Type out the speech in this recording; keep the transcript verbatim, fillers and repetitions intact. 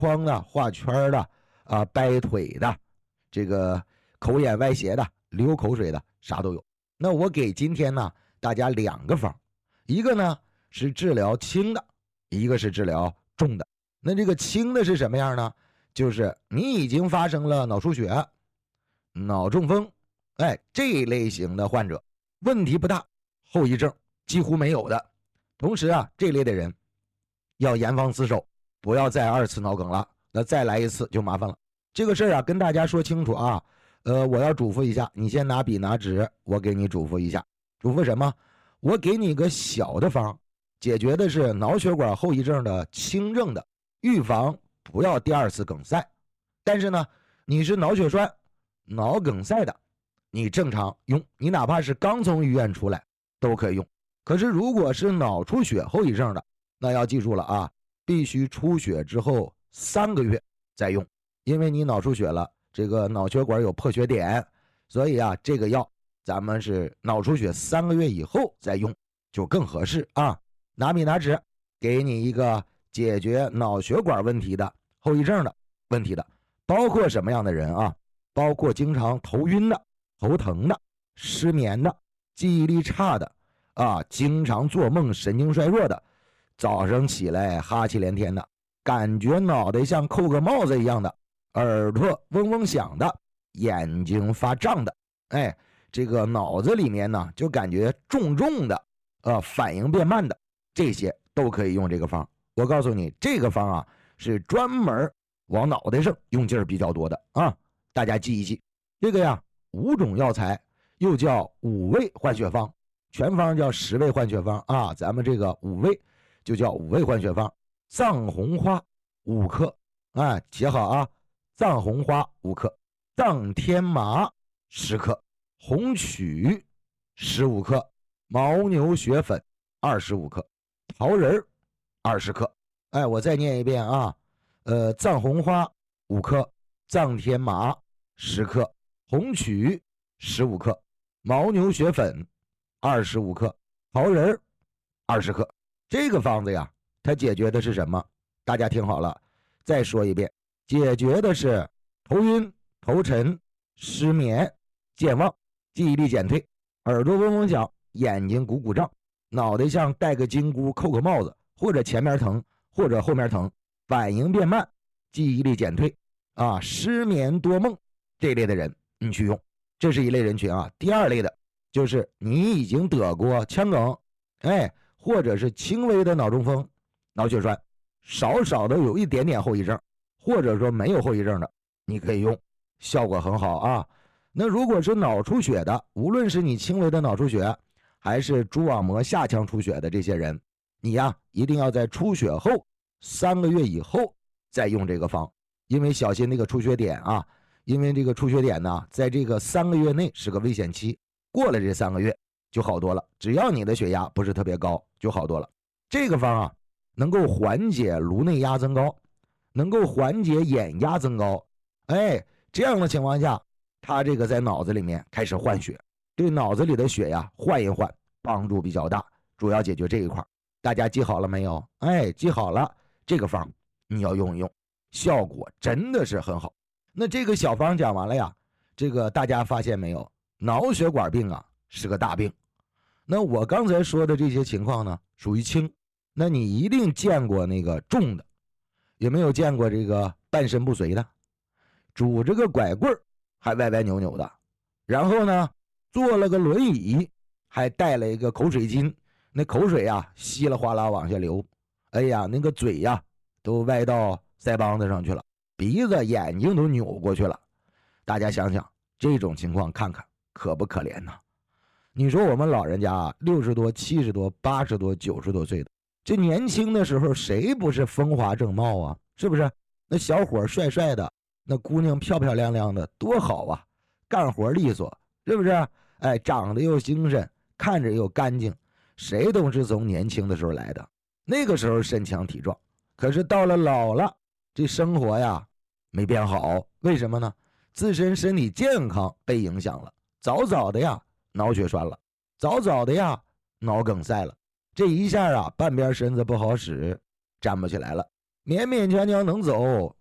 框的、画圈的啊、掰腿的，这个口眼歪斜的、流口水的，啥都有。那我给今天呢大家两个方，一个呢是治疗轻的，一个是治疗重的。那这个轻的是什么样呢？就是你已经发生了脑出血、脑中风，哎，这类型的患者问题不大，后遗症几乎没有的。同时啊，这类的人要严防死守，不要再二次脑梗了，那再来一次就麻烦了。这个事儿啊跟大家说清楚啊。呃，我要嘱咐一下，你先拿笔拿纸，我给你嘱咐一下。嘱咐什么？我给你个小的方，解决的是脑血管后遗症的轻症的，预防不要第二次梗塞。但是呢，你是脑血栓、脑梗塞的，你正常用，你哪怕是刚从医院出来都可以用。可是如果是脑出血后遗症的，那要记住了啊，必须出血之后三个月再用，因为你脑出血了，这个脑血管有破血点，所以啊，这个药咱们是脑出血三个月以后再用就更合适啊。拿笔拿纸，给你一个解决脑血管问题的后遗症的问题的，包括什么样的人啊？包括经常头晕的、头疼的、失眠的、记忆力差的啊，经常做梦神经衰弱的，早上起来哈气连天的，感觉脑袋像扣个帽子一样的，耳朵嗡嗡响的，眼睛发胀的，哎，这个脑子里面呢就感觉重重的，呃，反应变慢的，这些都可以用这个方。我告诉你，这个方啊是专门往脑袋上用劲儿比较多的啊，大家记一记。这个呀，五种药材又叫五味换血方，全方叫十味换血方啊，咱们这个五味就叫五味换血方。藏红花五克，哎，写好啊。藏红花五克，藏天麻十克，红曲十五克，牦牛血粉二十五克，桃仁二十克。哎，我再念一遍啊，呃，藏红花五克，藏天麻十克，红曲十五克，牦牛血粉二十五克，桃仁二十克。这个方子呀，它解决的是什么？大家听好了，再说一遍。解决的是头晕、头沉、失眠、健忘、记忆力减退、耳朵嗡嗡响、眼睛鼓鼓胀、脑袋像戴个金箍扣个帽子，或者前面疼或者后面疼，反应变慢、记忆力减退啊，失眠多梦，这类的人你去用，这是一类人群啊。第二类的就是你已经得过腔梗，哎，或者是轻微的脑中风、脑血栓，少少的有一点点后遗症，或者说没有后遗症的，你可以用，效果很好啊。那如果是脑出血的，无论是你轻微的脑出血还是蛛网膜下腔出血的这些人，你呀一定要在出血后三个月以后再用这个方，因为小心那个出血点啊，因为这个出血点呢在这个三个月内是个危险期，过了这三个月就好多了，只要你的血压不是特别高就好多了。这个方啊能够缓解颅内压增高，能够缓解眼压增高，哎，这样的情况下，他这个在脑子里面开始换血，对脑子里的血呀换一换，帮助比较大，主要解决这一块。大家记好了没有？哎，记好了，这个方你要用一用，效果真的是很好。那这个小方讲完了呀，这个大家发现没有？脑血管病啊是个大病。那我刚才说的这些情况呢，属于轻，那你一定见过那个重的。有没有见过这个半身不遂的，拄着个拐棍还歪歪扭扭的，然后呢坐了个轮椅，还带了一个口水巾，那口水啊稀里哗啦往下流，哎呀，那个嘴呀都歪到腮帮子上去了，鼻子眼睛都扭过去了。大家想想这种情况，看看可不可怜呢？你说我们老人家六十多、七十多、八十多、九十多岁的，这年轻的时候谁不是风华正茂啊？是不是？那小伙帅帅的，那姑娘漂漂亮亮的，多好啊！干活利索，是不是？哎，长得又精神，看着又干净，谁都是从年轻的时候来的，那个时候身强体壮。可是到了老了，这生活呀没变好，为什么呢？自身身体健康被影响了，早早的呀脑血栓了，早早的呀脑梗塞了，这一下啊半边身子不好使，站不起来了。 勉勉强强能走，